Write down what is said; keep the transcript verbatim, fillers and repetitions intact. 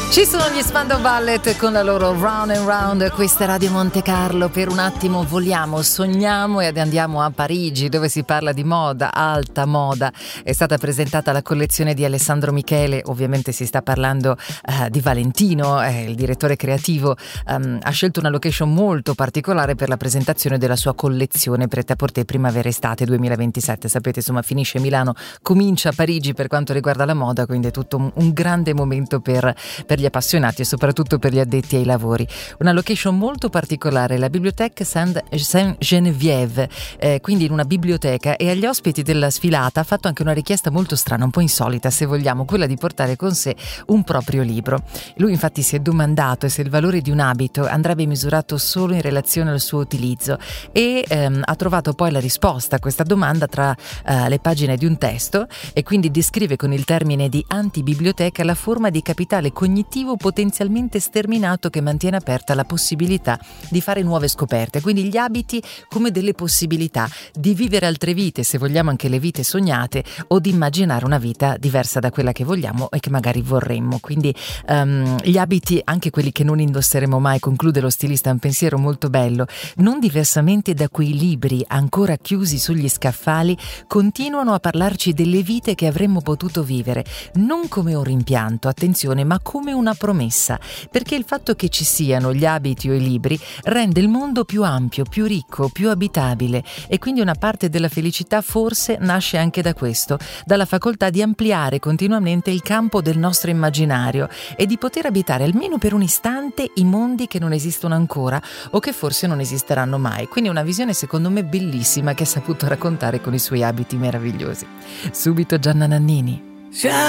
Ci sono gli Spandau Ballet con la loro Round and Round. Questa è Radio Monte Carlo. Per un attimo voliamo, sogniamo ed andiamo a Parigi, dove si parla di moda, alta moda. È stata presentata la collezione di Alessandro Michele. Ovviamente si sta parlando uh, di Valentino, eh, il direttore creativo. Um, ha scelto una location molto particolare per la presentazione della sua collezione Pret-à-porter primavera-estate duemilaventisette. Sapete, insomma, finisce Milano, comincia Parigi per quanto riguarda la moda, quindi è tutto un, un grande momento per, per gli appassionati e soprattutto per gli addetti ai lavori. Una location molto particolare, la Bibliothèque Sainte-Geneviève, eh, quindi in una biblioteca, e agli ospiti della sfilata ha fatto anche una richiesta molto strana, un po' insolita se vogliamo, quella di portare con sé un proprio libro. Lui infatti si è domandato se il valore di un abito andrebbe misurato solo in relazione al suo utilizzo e ehm, ha trovato poi la risposta a questa domanda tra eh, le pagine di un testo, e quindi descrive con il termine di antibiblioteca la forma di capitale cognitivo potenzialmente sterminato che mantiene aperta la possibilità di fare nuove scoperte, quindi gli abiti come delle possibilità di vivere altre vite, se vogliamo anche le vite sognate, o di immaginare una vita diversa da quella che vogliamo e che magari vorremmo. Quindi um, gli abiti, anche quelli che non indosseremo mai, conclude lo stilista, un pensiero molto bello, non diversamente da quei libri ancora chiusi sugli scaffali, continuano a parlarci delle vite che avremmo potuto vivere, non come un rimpianto, attenzione, ma come una promessa, perché il fatto che ci siano gli abiti o i libri rende il mondo più ampio, più ricco, più abitabile, e quindi una parte della felicità forse nasce anche da questo, dalla facoltà di ampliare continuamente il campo del nostro immaginario e di poter abitare almeno per un istante i mondi che non esistono ancora o che forse non esisteranno mai. Quindi una visione secondo me bellissima che ha saputo raccontare con i suoi abiti meravigliosi. Subito Gianna Nannini.